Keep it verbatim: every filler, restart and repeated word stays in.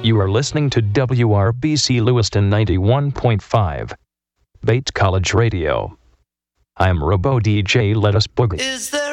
You are listening to W R B C Lewiston ninety-one point five, Bates College Radio. I'm Robo D J Let Us Boogie. Is there